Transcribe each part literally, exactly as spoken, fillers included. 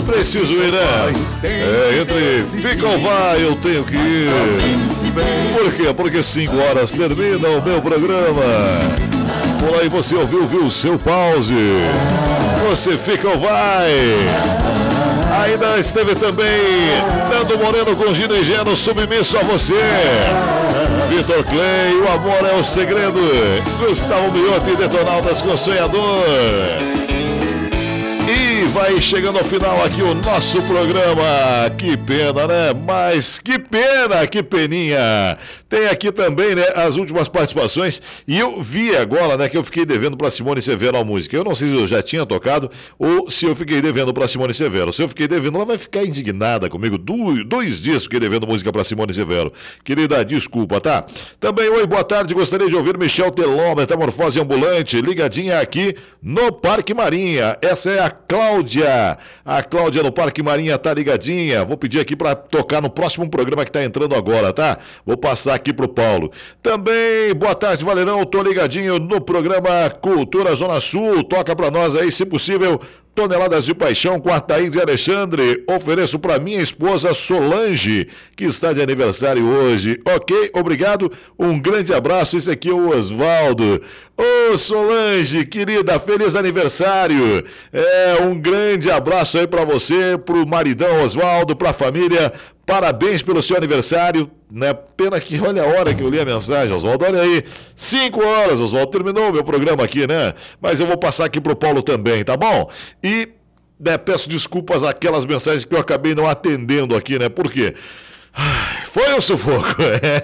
preciso ir, né? É, entre fica ou vai, eu tenho que ir. Por quê? Porque cinco horas termina o meu programa. Por aí você ouviu, viu o seu pause. Você fica ou vai. Ainda esteve também Nando Moreno com Gino e Geno, submisso a você. Vitor Clay, o amor é o segredo. Gustavo Miotti, Detonautas com Sonhador. E vai chegando ao final aqui o nosso programa. Que pena, né? Mas que pena, que peninha. Tem aqui também, né, as últimas participações. E eu vi agora, né, que eu fiquei devendo para Simone Severo a música. Eu não sei se eu já tinha tocado ou se eu fiquei devendo para Simone Severo. Se eu fiquei devendo, ela vai ficar indignada comigo. Du- dois dias fiquei devendo música para Simone Severo. Querida, desculpa, tá? Também, oi, boa tarde. Gostaria de ouvir Michel Teló, Metamorfose Ambulante, ligadinha aqui no Parque Marinha. Essa é a Cláudia. A Cláudia no Parque Marinha tá ligadinha. Vou pedir aqui para tocar no próximo programa que tá entrando agora, tá? Vou passar aqui pro Paulo. Também, boa tarde, Valerão. Tô ligadinho no programa Cultura Zona Sul. Toca pra nós aí, se possível, Toneladas de Paixão com a Thaís de Alexandre. Ofereço para minha esposa Solange, que está de aniversário hoje. Ok, obrigado. Um grande abraço. Esse aqui é o Osvaldo. Ô Solange, querida, feliz aniversário. É, um grande abraço aí para você, pro maridão Osvaldo, pra família. Parabéns pelo seu aniversário, né? Pena que olha a hora que eu li a mensagem, Oswaldo, olha aí, cinco horas, Oswaldo, terminou o meu programa aqui, né? Mas eu vou passar aqui pro Paulo também, tá bom? E, né, peço desculpas àquelas mensagens que eu acabei não atendendo aqui, né? Por quê? Foi um sufoco,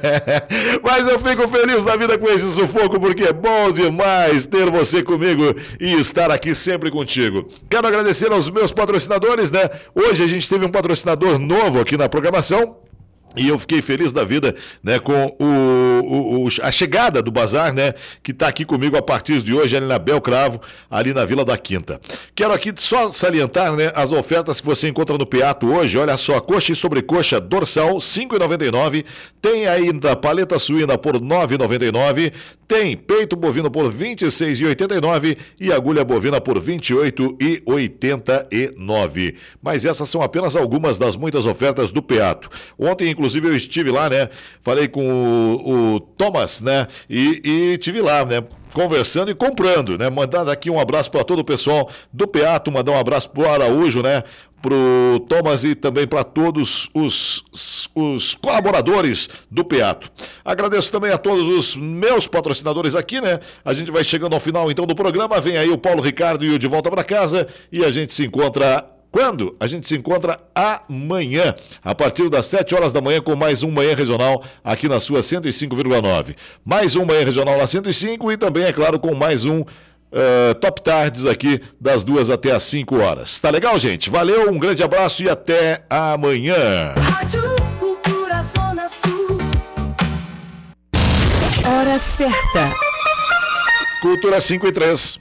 mas eu fico feliz na vida com esse sufoco, porque é bom demais ter você comigo e estar aqui sempre contigo. Quero agradecer aos meus patrocinadores, né? Hoje a gente teve um patrocinador novo aqui na programação. E eu fiquei feliz da vida, né, com o, o, a chegada do Bazar, né, que está aqui comigo a partir de hoje, ali na Belcravo, ali na Vila da Quinta. Quero aqui só salientar, né, as ofertas que você encontra no Peato hoje. Olha só, coxa e sobrecoxa dorsal, cinco reais e noventa e nove centavos. Tem ainda paleta suína por nove reais e noventa e nove centavos. Tem peito bovino por vinte e seis reais e oitenta e nove centavos e agulha bovina por vinte e oito reais e oitenta e nove centavos. Mas essas são apenas algumas das muitas ofertas do Peato. Ontem, inclusive, eu estive lá, né? Falei com o, o Thomas, né? E, e estive lá, né? Conversando e comprando, né? Mandando aqui um abraço para todo o pessoal do Peato, mandar um abraço pro Araújo, né? Pro Thomas e também para todos os, os colaboradores do Peato. Agradeço também a todos os meus patrocinadores aqui, né? A gente vai chegando ao final então do programa. Vem aí o Paulo Ricardo e o De Volta para Casa e a gente se encontra. Quando? A gente se encontra amanhã, a partir das sete horas da manhã, com mais um Manhã Regional aqui na sua cento e cinco vírgula nove. Mais um Manhã Regional na cento e cinco e também, é claro, com mais um uh, Top Tardes aqui das duas até as cinco horas. Tá legal, gente? Valeu, um grande abraço e até amanhã. Rádio Cultura Zona Sul. Hora certa. Cultura cinco e três.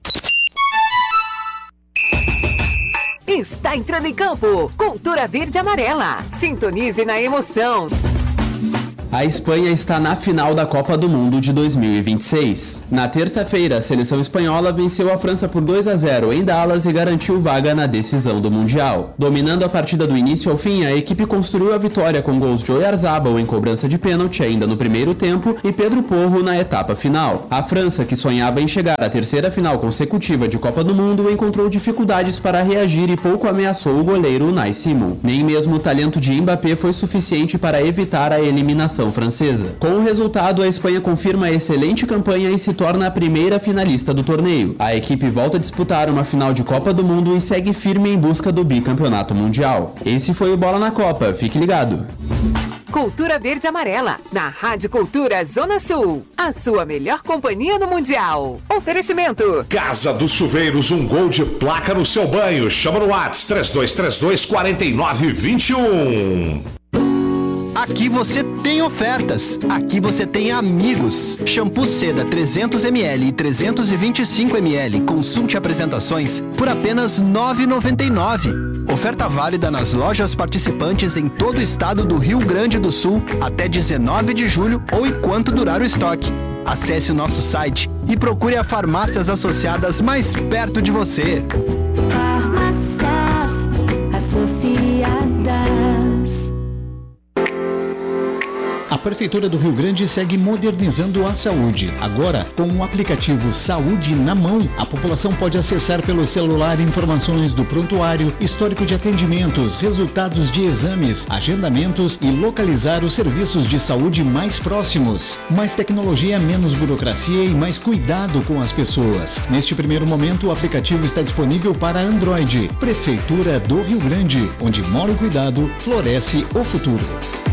Está entrando em campo. Cultura Verde e Amarela. Sintonize na emoção. A Espanha está na final da Copa do Mundo de dois mil e vinte e seis. Na terça-feira, a seleção espanhola venceu a França por dois a zero em Dallas e garantiu vaga na decisão do Mundial. Dominando a partida do início ao fim, a equipe construiu a vitória com gols de Oyarzabal em cobrança de pênalti ainda no primeiro tempo e Pedro Porro na etapa final. A França, que sonhava em chegar à terceira final consecutiva de Copa do Mundo, encontrou dificuldades para reagir e pouco ameaçou o goleiro Unai Simon. Nem mesmo o talento de Mbappé foi suficiente para evitar a eliminação francesa. Com o resultado, a Espanha confirma a excelente campanha e se torna a primeira finalista do torneio. A equipe volta a disputar uma final de Copa do Mundo e segue firme em busca do bicampeonato mundial. Esse foi o Bola na Copa, fique ligado. Cultura Verde e Amarela, na Rádio Cultura Zona Sul. A sua melhor companhia no Mundial. Oferecimento. Casa dos Chuveiros, um gol de placa no seu banho. Chama no WhatsApp três dois três dois, quatro nove dois um. Aqui você tem ofertas. Aqui você tem amigos. Shampoo Seda trezentos mililitros e trezentos e vinte e cinco mililitros. Consulte apresentações por apenas nove reais e noventa e nove centavos. Oferta válida nas lojas participantes em todo o estado do Rio Grande do Sul até dezenove de julho ou enquanto durar o estoque. Acesse o nosso site e procure as farmácias associadas mais perto de você. Farmácias Prefeitura do Rio Grande segue modernizando a saúde. Agora, com o aplicativo Saúde na Mão, a população pode acessar pelo celular informações do prontuário, histórico de atendimentos, resultados de exames, agendamentos e localizar os serviços de saúde mais próximos. Mais tecnologia, menos burocracia e mais cuidado com as pessoas. Neste primeiro momento, o aplicativo está disponível para Android. Prefeitura do Rio Grande, onde mora o cuidado, floresce o futuro.